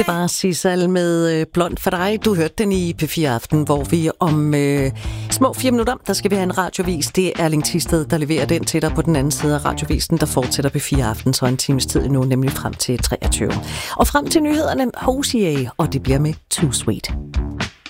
Det var Sissal med Blond for dig. Du hørte den i P4 Aften, hvor vi om små 4 minutter, der skal vi have en radiovis. Det er Erling Thisted, der leverer den til dig på den anden side af radiovisen, der fortsætter P4 Aften, så en times tid nu, nemlig frem til 23. Og frem til nyhederne, Hosier, og det bliver med Too Sweet.